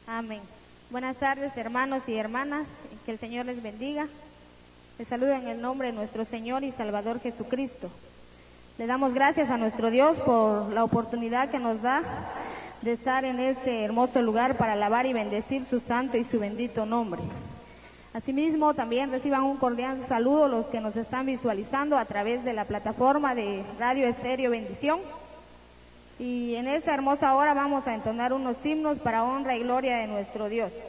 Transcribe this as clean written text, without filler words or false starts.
Amén. Buenas tardes, hermanos y hermanas, que el Señor les bendiga. Les saludo en el nombre de nuestro Señor y Salvador Jesucristo. Le damos gracias a nuestro Dios por la oportunidad que nos da de estar en este hermoso lugar para alabar y bendecir su santo y su bendito nombre. Asimismo, también reciban un cordial saludo los que nos están visualizando a través de la plataforma de Radio Estéreo Bendición. Y en esta hermosa hora vamos a entonar unos himnos para honra y gloria de nuestro Dios.